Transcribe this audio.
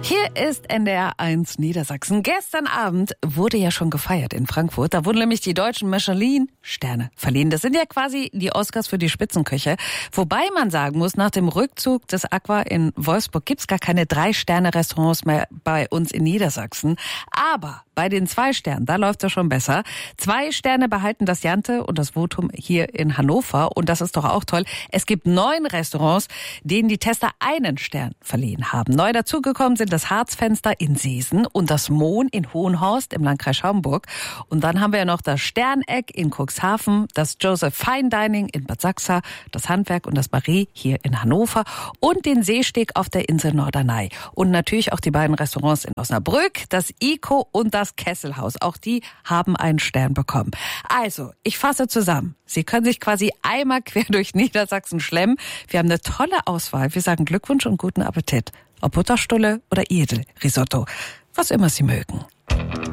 Hier ist NDR 1 Niedersachsen. Gestern Abend wurde ja schon gefeiert in Frankfurt. Da wurden nämlich die deutschen Michelin-Sterne verliehen. Das sind ja quasi die Oscars für die Spitzenköche. Wobei man sagen muss, nach dem Rückzug des Aqua in Wolfsburg gibt's gar keine 3-Sterne-Restaurants mehr bei uns in Niedersachsen. Aber bei den 2 Sternen, da läuft's ja schon besser. 2 Sterne behalten das Jante und das Votum hier in Hannover. Und das ist doch auch toll. Es gibt 9 Restaurants, denen die Tester einen Stern verliehen haben. Neu dazugekommen sind das Harzfenster in Seesen und das Mohn in Hohenhorst im Landkreis Schaumburg. Und dann haben wir ja noch das Sterneck in Cuxhaven, das Joseph Fine Dining in Bad Sachsa, das Handwerk und das Barret hier in Hannover und den Seesteg auf der Insel Norderney. Und natürlich auch die beiden Restaurants in Osnabrück, das Ico und das Kesselhaus. Auch die haben einen Stern bekommen. Also, ich fasse zusammen. Sie können sich quasi einmal quer durch Niedersachsen schlemmen. Wir haben eine tolle Auswahl. Wir sagen Glückwunsch und guten Appetit. Ob Butterstulle oder Edelrisotto. Was immer Sie mögen.